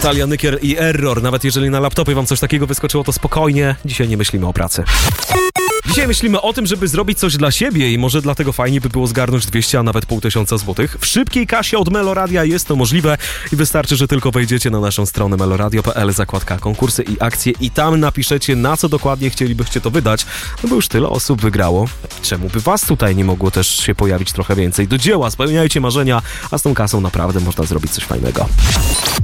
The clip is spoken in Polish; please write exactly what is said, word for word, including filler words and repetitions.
Natalia Nykiel i Error. Nawet jeżeli na laptopie wam coś takiego wyskoczyło, to spokojnie. Dzisiaj nie myślimy o pracy. Dzisiaj myślimy o tym, żeby zrobić coś dla siebie i może dlatego fajnie by było zgarnąć dwieście, a nawet pół tysiąca złotych. W szybkiej kasie od Meloradia jest to możliwe i wystarczy, że tylko wejdziecie na naszą stronę meloradio kropka p l, zakładka konkursy i akcje i tam napiszecie, na co dokładnie chcielibyście to wydać, no bo już tyle osób wygrało. Czemu by was tutaj nie mogło też się pojawić trochę więcej? Do dzieła, spełniajcie marzenia, a z tą kasą naprawdę można zrobić coś fajnego.